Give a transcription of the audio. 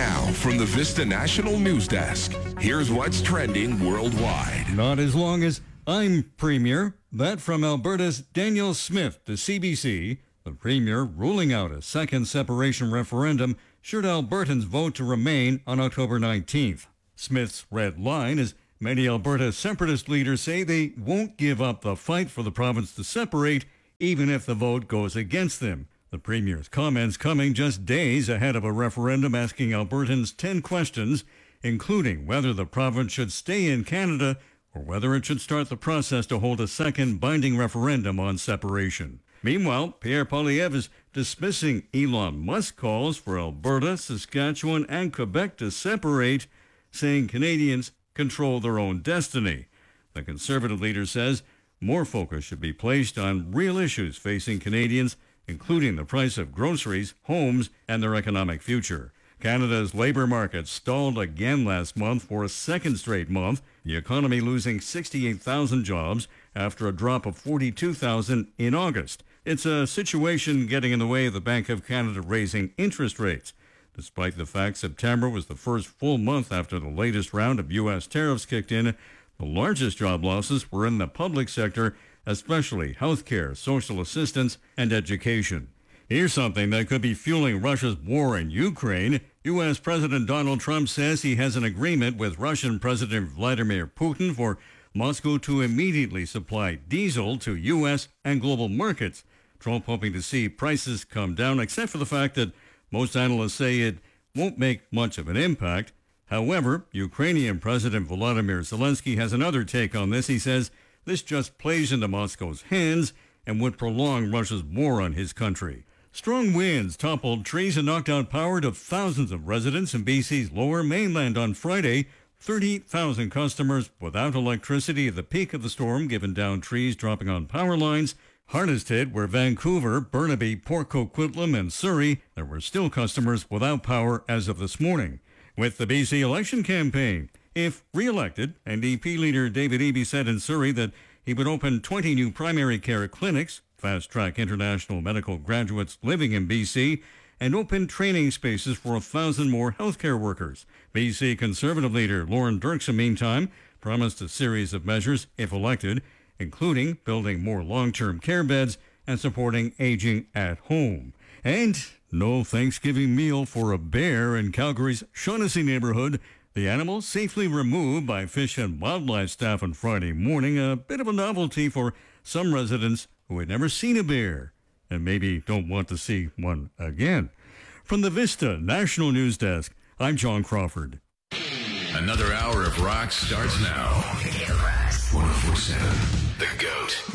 Now, from the Vista National News Desk, here's what's trending worldwide. Not as long as I'm Premier. That from Alberta's Danielle Smith to CBC. The Premier ruling out a second separation referendum should Albertans vote to remain on October 19th. Smith's red line is many Alberta separatist leaders say they won't give up the fight for the province to separate, even if the vote goes against them. The Premier's comments coming just days ahead of a referendum asking Albertans 10 questions, including whether the province should stay in Canada or whether it should start the process to hold a second binding referendum on separation. Meanwhile, Pierre Poilievre is dismissing Elon Musk's calls for Alberta, Saskatchewan, and Quebec to separate, saying Canadians control their own destiny. The Conservative leader says more focus should be placed on real issues facing Canadians, including the price of groceries, homes, and their economic future. Canada's labour market stalled again last month for a second straight month, the economy losing 68,000 jobs after a drop of 42,000 in August. It's a situation getting in the way of the Bank of Canada raising interest rates, despite the fact September was the first full month after the latest round of U.S. tariffs kicked in. The largest job losses were in the public sector, especially healthcare, social assistance, and education. Here's something that could be fueling Russia's war in Ukraine. U.S. President Donald Trump says he has an agreement with Russian President Vladimir Putin for Moscow to immediately supply diesel to U.S. and global markets. Trump hoping to see prices come down, except for the fact that most analysts say it won't make much of an impact. However, Ukrainian President Volodymyr Zelensky has another take on this. He says this just plays into Moscow's hands and would prolong Russia's war on his country. Strong winds toppled trees and knocked out power to thousands of residents in BC's lower mainland on Friday. 30,000 customers without electricity at the peak of the storm, given down trees dropping on power lines. Hardest hit were Vancouver, Burnaby, Port Coquitlam, and Surrey. There were still customers without power as of this morning. With the BC election campaign, if re-elected, NDP leader David Eby said in Surrey that he would open 20 new primary care clinics, fast-track international medical graduates living in BC, and open training spaces for 1,000 more healthcare workers. BC Conservative leader Lauren Dirksen, meantime, promised a series of measures if elected, including building more long-term care beds and supporting aging at home. And no Thanksgiving meal for a bear in Calgary's Shaughnessy neighborhood. The animal safely removed by Fish and Wildlife staff on Friday morning, a bit of a novelty for some residents who had never seen a bear and maybe don't want to see one again. From the Vista National News Desk, I'm John Crawford. Another hour of rock starts now. 104.7 The GOAT.